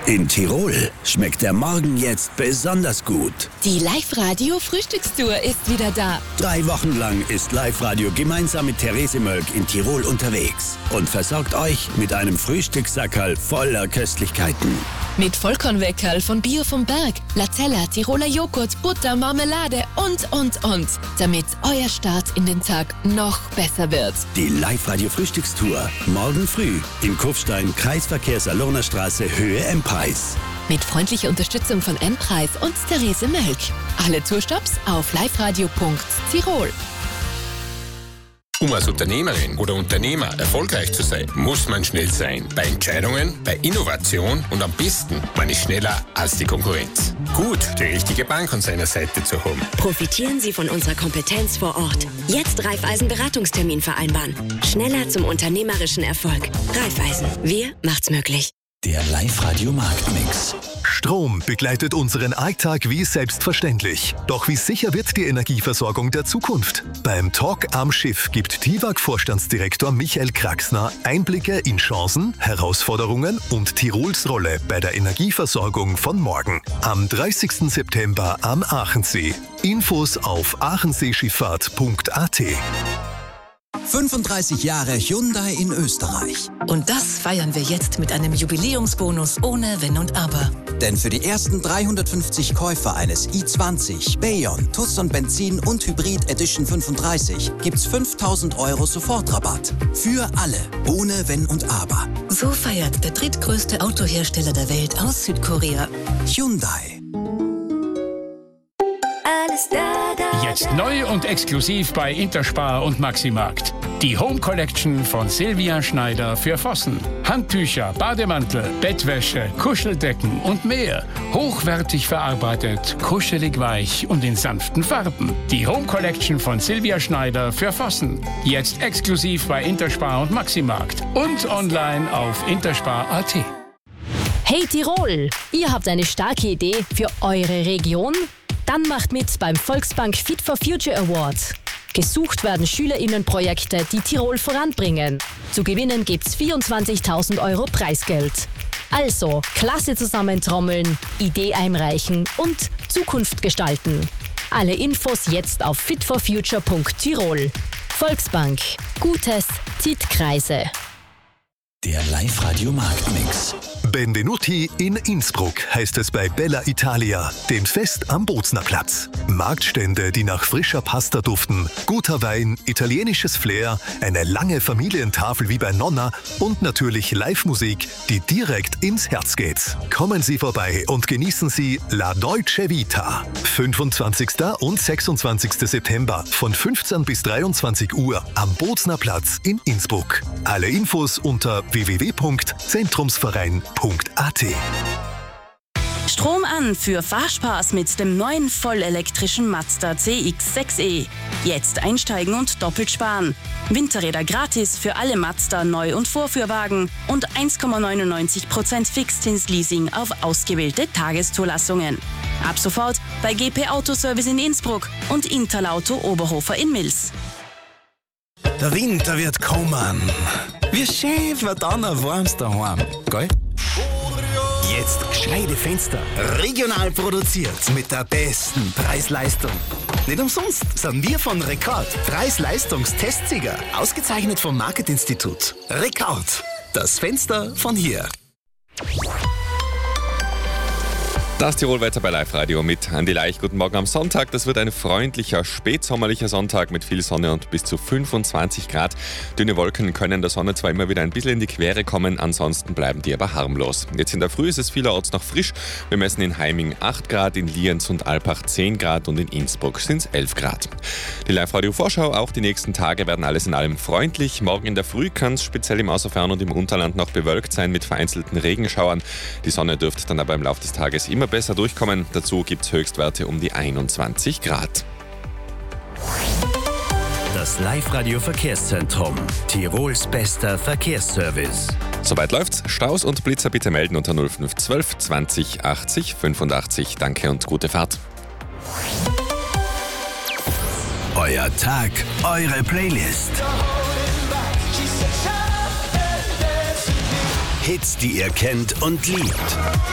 In Tirol schmeckt der Morgen jetzt besonders gut. Die Live-Radio-Frühstückstour ist wieder da. 3 Wochen lang ist Live-Radio gemeinsam mit Therese Mölk in Tirol unterwegs und versorgt euch mit einem Frühstückssackerl voller Köstlichkeiten. Mit Vollkornweckerl von Bio vom Berg, Latella, Tiroler Joghurt, Butter, Marmelade und. Damit euer Start in den Tag noch besser wird. Die Live-Radio-Frühstückstour. Morgen früh in Kufstein, Kreisverkehr Salurner Straße, Höhe M-Preis. Mit freundlicher Unterstützung von M-Preis und Therese Mölk. Alle Tourstops auf liveradio.tirol. Um als Unternehmerin oder Unternehmer erfolgreich zu sein, muss man schnell sein. Bei Entscheidungen, bei Innovation und am besten, man ist schneller als die Konkurrenz. Gut, die richtige Bank an seiner Seite zu haben. Profitieren Sie von unserer Kompetenz vor Ort. Jetzt Raiffeisen Beratungstermin vereinbaren. Schneller zum unternehmerischen Erfolg. Raiffeisen, wir macht's möglich. Der Live-Radio-Marktmix. Strom begleitet unseren Alltag wie selbstverständlich. Doch wie sicher wird die Energieversorgung der Zukunft? Beim Talk am Schiff gibt TIWAG-Vorstandsdirektor Michael Kraxner Einblicke in Chancen, Herausforderungen und Tirols Rolle bei der Energieversorgung von morgen. Am 30. September am Aachensee. Infos auf aachenseeschifffahrt.at. 35 Jahre Hyundai in Österreich. Und das feiern wir jetzt mit einem Jubiläumsbonus ohne Wenn und Aber. Denn für die ersten 350 Käufer eines i20, Bayon, Tucson Benzin und Hybrid Edition 35 gibt's 5.000 € Sofortrabatt. Für alle, ohne Wenn und Aber. So feiert der drittgrößte Autohersteller der Welt aus Südkorea. Hyundai. Jetzt neu und exklusiv bei Interspar und Maximarkt. Die Home Collection von Silvia Schneider für Vossen. Handtücher, Bademantel, Bettwäsche, Kuscheldecken und mehr. Hochwertig verarbeitet, kuschelig weich und in sanften Farben. Die Home Collection von Silvia Schneider für Vossen. Jetzt exklusiv bei Interspar und Maximarkt. Und online auf interspar.at. Hey Tirol, ihr habt eine starke Idee für eure Region? Dann macht mit beim Volksbank Fit for Future Award. Gesucht werden SchülerInnenprojekte, die Tirol voranbringen. Zu gewinnen gibt's 24.000 € Preisgeld. Also, Klasse zusammentrommeln, Idee einreichen und Zukunft gestalten. Alle Infos jetzt auf fitforfuture.tirol. Volksbank. Gutes zieht Kreise. Der Live-Radio-Marktmix. Benvenuti in Innsbruck heißt es bei Bella Italia, dem Fest am Bozner Platz. Marktstände, die nach frischer Pasta duften, guter Wein, italienisches Flair, eine lange Familientafel wie bei Nonna und natürlich Live-Musik, die direkt ins Herz geht. Kommen Sie vorbei und genießen Sie La Dolce Vita. 25. und 26. September von 15 bis 23 Uhr am Bozner Platz in Innsbruck. Alle Infos unter www.zentrumsverein.at. Strom an für Fahrspaß mit dem neuen vollelektrischen Mazda CX-6e. Jetzt einsteigen und doppelt sparen. Winterräder gratis für alle Mazda Neu- und Vorführwagen und 1,99% Fixzinsleasing auf ausgewählte Tageszulassungen. Ab sofort bei GP Autoservice in Innsbruck und Interlauto Oberhofer in Mils. Der Winter wird kommen. Wie schön wird dann ein warmes daheim, gell? Jetzt gescheite Fenster. Regional produziert mit der besten Preis-Leistung. Nicht umsonst sind wir von Rekord Preis-Leistungstestsieger. Ausgezeichnet vom Marketinstitut. Rekord. Das Fenster von hier. Das Tirolwetter bei Live-Radio mit Andi Leich. Guten Morgen am Sonntag. Das wird ein freundlicher, spätsommerlicher Sonntag mit viel Sonne und bis zu 25 Grad. Dünne Wolken können der Sonne zwar immer wieder ein bisschen in die Quere kommen, ansonsten bleiben die aber harmlos. Jetzt in der Früh ist es vielerorts noch frisch. Wir messen in Heiming 8 Grad, in Lienz und Alpbach 10 Grad und in Innsbruck sind es 11 Grad. Die Live-Radio-Vorschau, auch die nächsten Tage werden alles in allem freundlich. Morgen in der Früh kann es speziell im Außerfern und im Unterland noch bewölkt sein mit vereinzelten Regenschauern. Die Sonne dürfte dann aber im Laufe des Tages immer besser durchkommen. Dazu gibt es Höchstwerte um die 21 Grad. Das Live-Radio-Verkehrszentrum. Tirols bester Verkehrsservice. Soweit läuft's. Staus und Blitzer bitte melden unter 0512 20 80 85. Danke und gute Fahrt. Euer Tag, eure Playlist. Hits, die ihr kennt und liebt.